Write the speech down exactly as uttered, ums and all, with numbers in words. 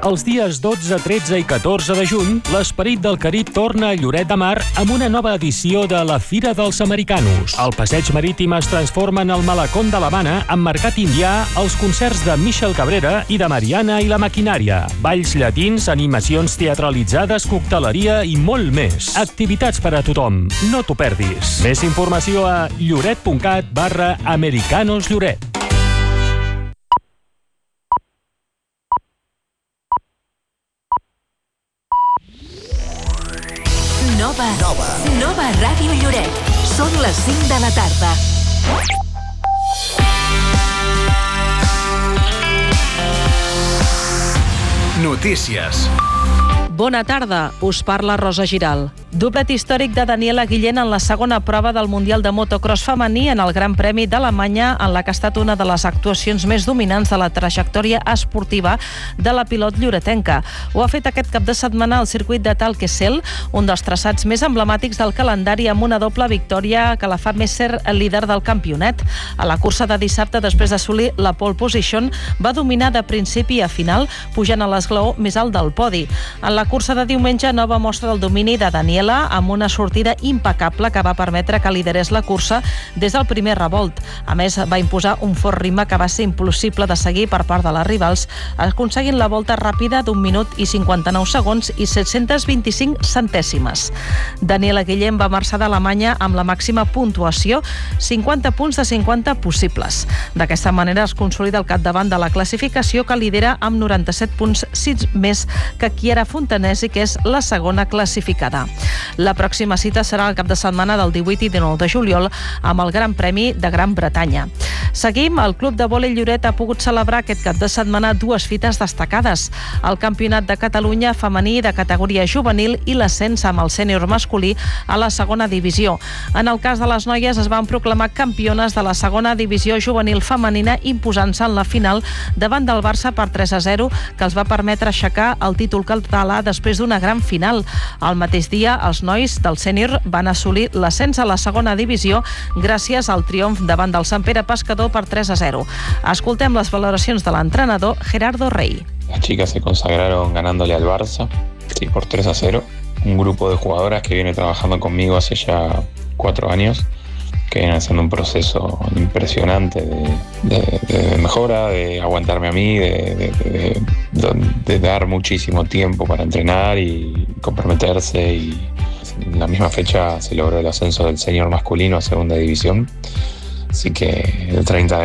Els dies dotze, tretze i catorze de juny, l'Esperit del Carib torna a Lloret de Mar amb una nova edició de la Fira dels Americanos. El passeig marítim es transforma en el Malacón de l'Havana amb mercat indià, els concerts de Michel Cabrera i de Mariana i la Maquinària, balls llatins, animacions teatralitzades, cocteleria i molt més. Activitats per a tothom. No t'ho perdis. Més informació a lloret.cat barra Americanos Lloret. Nova, Nova. Nova Ràdio Lloret. Són les cinc de la tarda. Notícies. Bona tarda, us parla Rosa Giral. Doblet històric de Daniela Guillén en la segona prova del Mundial de Motocross femení en el Gran Premi d'Alemanya, en la que ha estat una de les actuacions més dominants de la trajectòria esportiva de la pilot lloretenca. Ho ha fet aquest cap de setmana al circuit de Talkessel, un dels traçats més emblemàtics del calendari, amb una doble victòria que la fa més ser líder del campionat. A la cursa de dissabte, després d'assolir la pole position, va dominar de principi a final, pujant a l'esglaó més alt del podi. En la cursa de diumenge, nova mostra del domini de Daniela, amb una sortida impecable que va permetre que liderés la cursa des del primer revolt. A més, va imposar un fort ritme que va ser impossible de seguir per part de les rivals, aconseguint la volta ràpida d'un minut i cinquanta-nou segons i set-cents vint-i-cinc centèsimes. Daniela Guillén va marxar d'Alemanya amb la màxima puntuació, cinquanta punts de cinquanta possibles. D'aquesta manera es consolida al capdavant de la classificació, que lidera amb noranta-set punts, sis més que Chiara Fontanesi, que és la segona classificada. La pròxima cita serà el cap de setmana del divuit i dinou de juliol amb el Gran Premi de Gran Bretanya. Seguim. El Club de Vòlei Lloret ha pogut celebrar aquest cap de setmana dues fites destacades: el Campionat de Catalunya femení de categoria juvenil i l'ascens amb el sènior masculí a la segona divisió. En el cas de les noies, es van proclamar campiones de la segona divisió juvenil femenina, imposant-se en la final davant del Barça per tres a zero, que els va permetre aixecar el títol català després d'una gran final. Al mateix dia, els nois del sènior van assolir l'ascens a la segona divisió gràcies al triomf davant del Sant Pere Pescador per tres a zero. Escoltem les valoracions de l'entrenador Gerardo Rey. Las chicas se consagraron ganándole al Barça, sí, por tres a cero. Un grupo de jugadoras que viene trabajando conmigo hace ya cuatro años, que vienen haciendo un proceso impresionante de, de, de mejora, de aguantarme a mí, de, de, de, de dar muchísimo tiempo para entrenar y comprometerse. Y en la misma fecha se logró el ascenso del senior masculino a segunda división. Así que el treinta de